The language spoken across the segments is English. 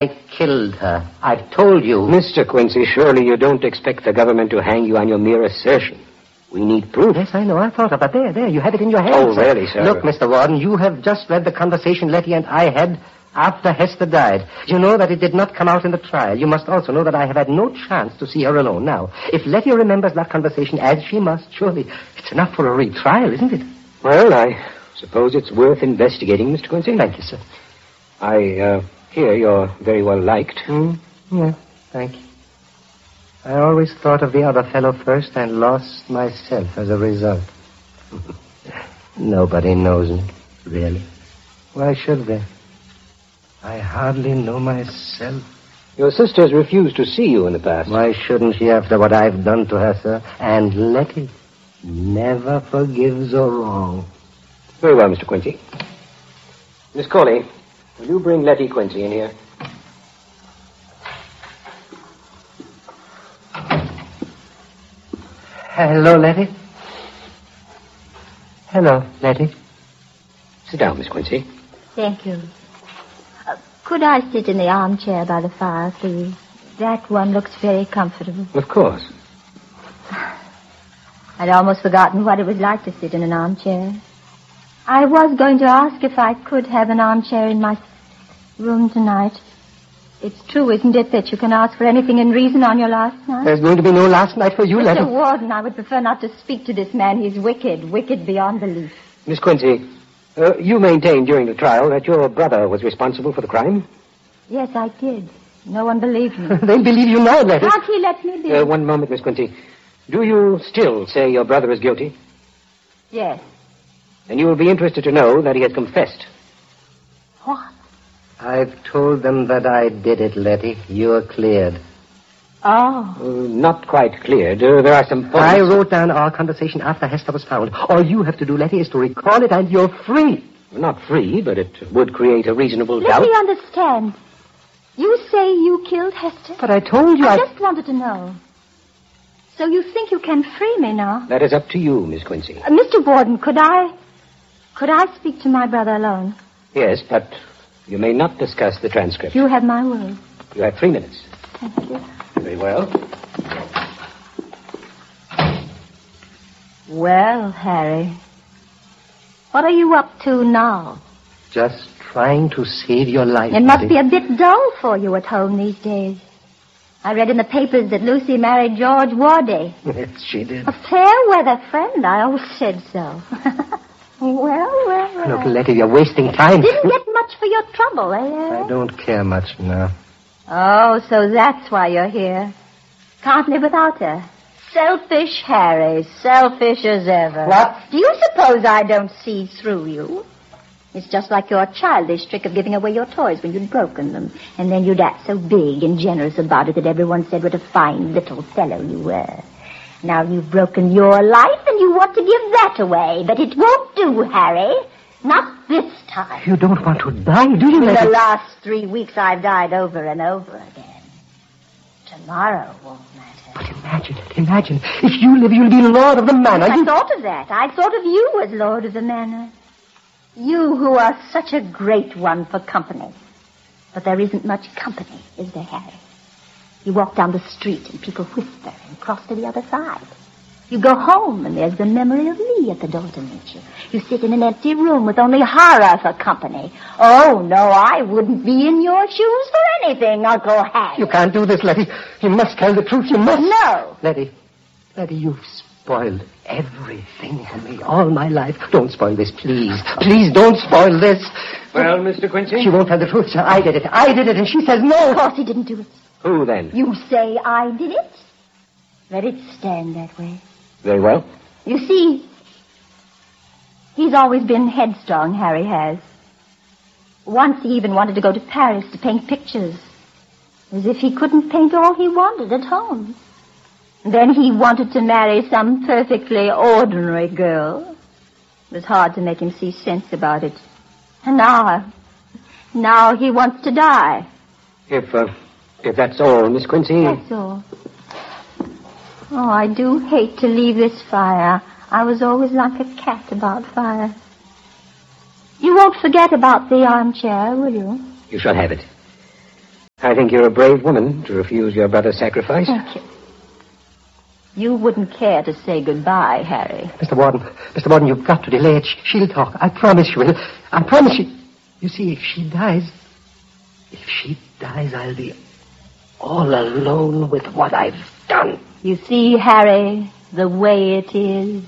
I killed her. I've told you. Mr. Quincy, surely you don't expect the government to hang you on your mere assertion. We need proof. Yes, I know. I thought of it. There, you have it in your hands. Oh, really, sir? Look, Mr. Warden, you have just read the conversation Letty and I had after Hester died. You know that it did not come out in the trial. You must also know that I have had no chance to see her alone. Now, if Letty remembers that conversation as she must, surely it's enough for a retrial, isn't it? Well, I suppose it's worth investigating, Mr. Quincy. Thank you, sir. I hear you're very well liked. Yeah, thank you. I always thought of the other fellow first and lost myself as a result. Nobody knows me, really. Why should they? I hardly know myself. Your sister's refused to see you in the past. Why shouldn't she after what I've done to her, sir? And Letty never forgives a wrong. Very well, Mr. Quincy. Miss Corley, will you bring Letty Quincy in here? Hello, Letty. Hello, Letty. Sit down, Miss Quincy. Thank you. Could I sit in the armchair by the fire, please? That one looks very comfortable. Of course. I'd almost forgotten what it was like to sit in an armchair. I was going to ask if I could have an armchair in my room tonight. It's true, isn't it, that you can ask for anything in reason on your last night? There's going to be no last night for you, Letty. Mr. Warden, I would prefer not to speak to this man. He's wicked beyond belief. Miss Quincy, you maintained during the trial that your brother was responsible for the crime? Yes, I did. No one believed me. They'll believe you now, Letty. Can't he let me be? One moment, Miss Quincy. Do you still say your brother is guilty? Yes. And you will be interested to know that he has confessed. What? I've told them that I did it, Letty. You're cleared. Oh. Not quite cleared. There are some points. I wrote down our conversation after Hester was found. All you have to do, Letty, is to recall it, and you're free. Not free, but it would create a reasonable doubt. Let me understand. You say you killed Hester? But I told you I just wanted to know. So you think you can free me now? That is up to you, Miss Quincy. Mr. Warden, could I speak to my brother alone? Yes, but you may not discuss the transcript. You have my word. You have 3 minutes. Thank you. Very well. Well, Harry, what are you up to now? Just trying to save your life. It must be a bit dull for you at home these days. I read in the papers that Lucy married George Warday. Yes, she did. A fair-weather friend. I always said so. Well. Look, Letty, you're wasting time. Didn't get much for your trouble, eh? I don't care much now. Oh, so that's why you're here. Can't live without her. Selfish Harry, selfish as ever. What? Do you suppose I don't see through you? It's just like your childish trick of giving away your toys when you'd broken them. And then you'd act so big and generous about it that everyone said what a fine little fellow you were. Now you've broken your life and you want to give that away. But it won't do, Harry. Not this time. You don't want to die, do you, In Letty? the last 3 weeks, I've died over and over again. Tomorrow won't matter. But imagine. If you live, you'll be Lord of the Manor. I thought of that. I thought of you as Lord of the Manor. You who are such a great one for company. But there isn't much company, is there, Harry? You walk down the street and people whisper and cross to the other side. You go home and there's the memory of me at the door to meet you. You sit in an empty room with only horror for company. Oh, no, I wouldn't be in your shoes for anything, Uncle Harry. You can't do this, Letty. You must tell the truth. You must. No. Letty, you've spoiled everything for me all my life. Don't spoil this, please. Please don't spoil this. Well, Mr. Quincy? She won't tell the truth, sir. I did it, and she says no. Of course he didn't do it. Who then? You say I did it? Let it stand that way. Very well. You see, he's always been headstrong, Harry has. Once he even wanted to go to Paris to paint pictures. As if he couldn't paint all he wanted at home. Then he wanted to marry some perfectly ordinary girl. It was hard to make him see sense about it. And now he wants to die. If that's all, Miss Quincy. That's all. Oh, I do hate to leave this fire. I was always like a cat about fire. You won't forget about the armchair, will you? You shall have it. I think you're a brave woman to refuse your brother's sacrifice. Thank you. You wouldn't care to say goodbye, Harry. Mr. Warden, you've got to delay it. She'll talk. I promise you will. I promise you. You see, if she dies, I'll be all alone with what I've done. You see, Harry, the way it is.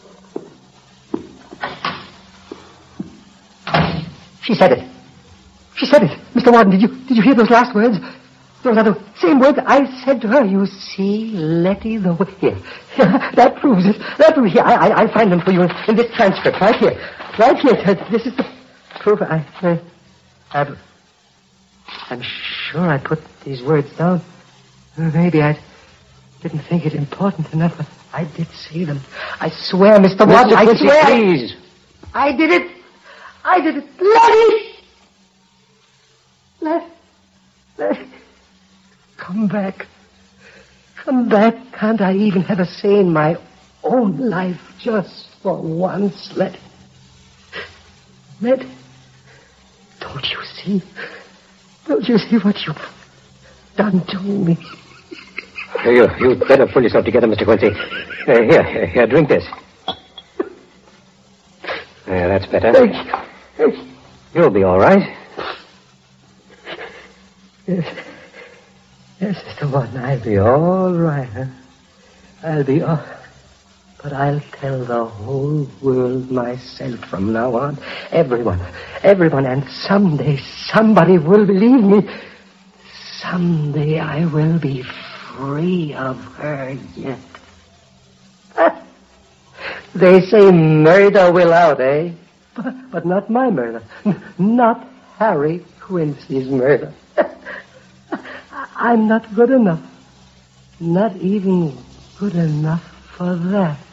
She said it. Mr. Warden, did you hear those last words? Those are the same words I said to her. You see, Letty, the way... Here. That proves it. I'll find them for you in this transcript, right here. Right here. This is the proof. I'm sure I put these words down. Maybe I didn't think it important enough, but I did say them. I swear, Mr. Warden, I swear. Please. I did it. Letty! Come back. Can't I even have a say in my own life just for once, Letty? Don't you see what you've done to me? You'd better pull yourself together, Mr. Quincy. Here, drink this. That's better. Thank you. You'll be all right. Yes, Mr. Warden, I'll be all right, huh? But I'll tell the whole world myself from now on. Everyone, and someday somebody will believe me. Someday I will be free of her yet. They say murder will out, eh? But not my murder. Not Harry Quincy's murder. I'm not good enough. Not even good enough for that.